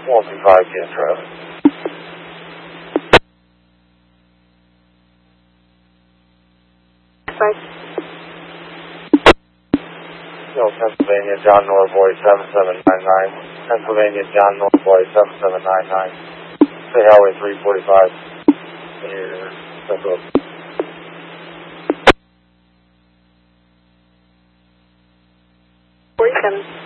125 Castro. Bye. No, Pennsylvania, John Norboy 7799. Pennsylvania, John Norboy 7799. Say Highway 345. Near Central. 47.